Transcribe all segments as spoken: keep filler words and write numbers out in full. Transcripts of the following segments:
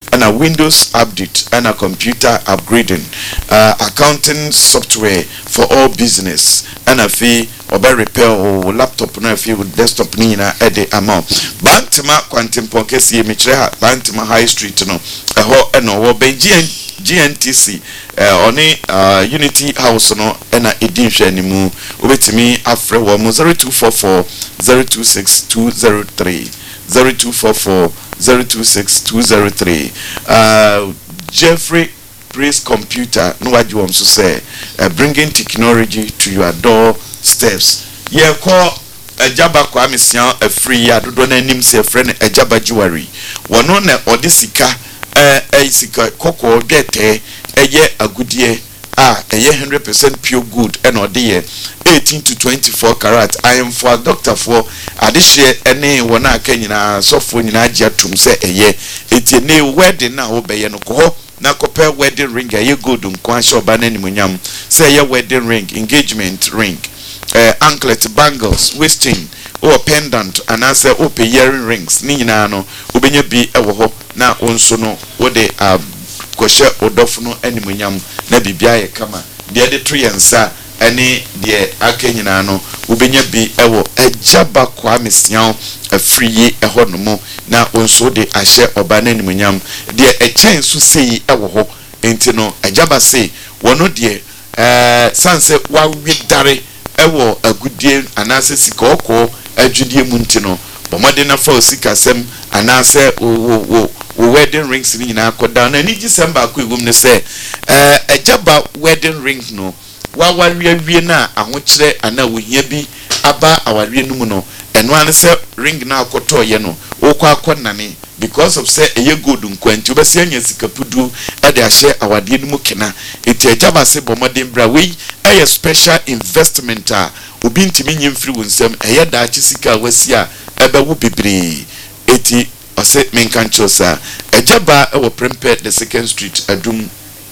and a Windows update and a computer upgrading, uh, accounting software for all business, and a fee or by repair or laptop no fee with desktop nina at the amount. Bantima Quantum Ponkesi Michra Bantima High Street no a ho and no be G N T C uh, on uh, Unity House no and a edition anymore. Wait me after one zero two four four zero two six two zero three zero two four four zero two six two zero three. Uh, Jeffrey Praise Computer, no what you want to say, uh, bringing technology to your doorsteps. Yeah, call a jaba kwa misian a free ya do na nim se friend a jaba jewelry. One on a odisika eh eh sika koko dete eye agudie ah eye one hundred percent pure good and ode eighteen to twenty-four carat. I am for doctor for adishie ene wona aka nyina sofo nyina agia tum se eye eti ne wedding na obeye no ko na kopɛ wedding ring eye good nkwan sho ba na nimunyam se eye wedding ring, engagement ring, uh, anklet, bangles, wasting or pendant, and answer open earring rings ni nyina no obenya bi ewo ho na onso no wo de kwahye odofo animunyam na bibia ye kama de de to yensa ene de aka nyina no obenya bi ewo ajaba kwa mesian afriye eho no mo na onso de ahye oba na animunyam de echen so sei ewo ho enti no ajaba sei wono de eh sanse wa widare ewo agudie anase sikoko adwudie mu nti no bomode na fa osikasem anase wo wo wedding rings ni nyina akoda na ni December akọ egum ne se eh ajaba wedding ring no wa wawie wie na ahokyere ana wohia bi aba awarie no mu no eno an se ring na akoto ye no wo kwa akonnane because of say eye good nkwanti obesi anya sikapudu e de ahye awade no mu kena eti ajaba se bomode mbra we eye special investment a obi ntimi nyimfiri wonsem eye da achi sika wasi a ebe wo bebre eti ose menkanchosa ajaba e wo prempe the second street adum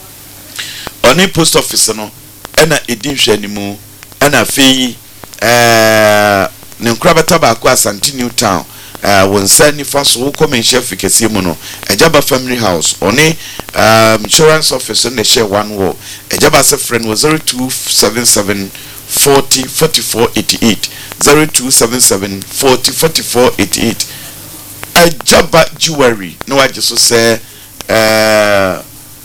oni post office no ena edinhwe animu ena fei eh ne nkrabata ba kwa Asante New Town uh wonsa ni faso wo come chef kese mu no ajaba family house oni um insurance officer ne share one wall ajaba se friend was zero two seven seven forty forty-four eighty-eight zero two seven seven forty forty-four eighty-eight ajaba jewelry no I just say uh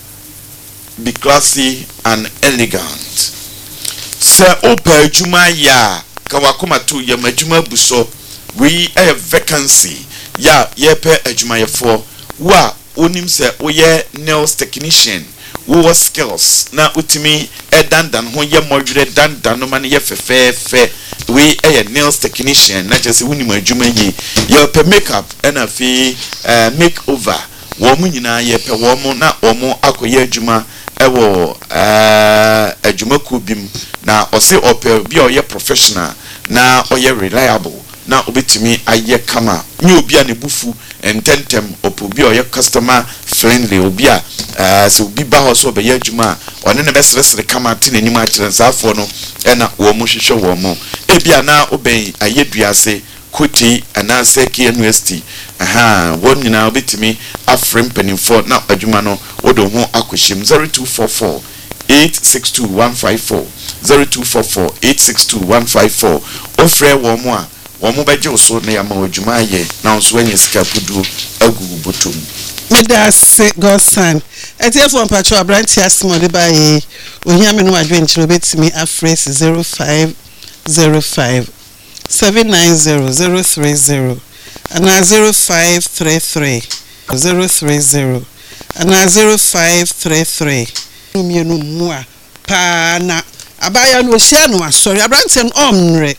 be classy and elegant se opa juma ya kawakoma tu ya majuma buso we a vacancy ya yepe adwumayefo wa onim se oye nails technician wo skills na utimi edandan ho ye modwere dandan no man ye fefefe we a nails technician na just wonim adwuma yi yepe makeup and a fi makeover wo mu nyina yepe wo mu na wo mu akoye adwuma ewo eh adwuma ku bim na ose ope bi oye professional na oye reliable na obetimi aye kama nyi obi a ne bufu ententem opo bi oye customer friendly obi a eh so obi ba ho so be ye adwuma one ne besresre kama tinani ma kire nsafo no ena wo mu hwehwe wo mu ebia na oben aye duase koti anase K N U S T aha won nyina obetimi afrem penifo na adwuma no wodo ho akohyem zero two four four eight six two one five four zero two four four eight six two one five four ofre wo mu a wo mu beje so na ya ma adwuma ye na nso anya sika pudu agugu botom medase godson etiefo mpacho abranti asmode baye ohia me no adwenkyere obetimi afres zero five zero five seven nine zero zero three zero and zero five three three zero three zero and zero five three three mienu mu a pa na abaya no hia no asori abranti no omre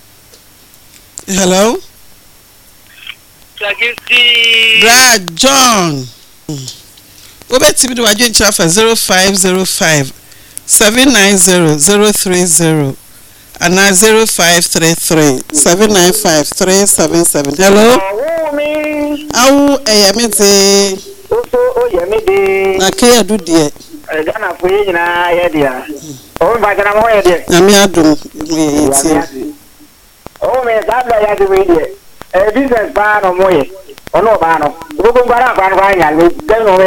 hello Brad John obetimi do adwenkyere fa zero five zero five seven nine zero zero three zero and zero five three three seven nine five three seven seven. Hello? Awu eyamete. Oso oyamede. Na ke adu die. Gana fuye nyina ye dia. O ba gana mo ye dia. Na mi adum eti. O me sabla ya de die. E business ba no mo ye. Ono ba no. Gogo ngara ba no ba nya le.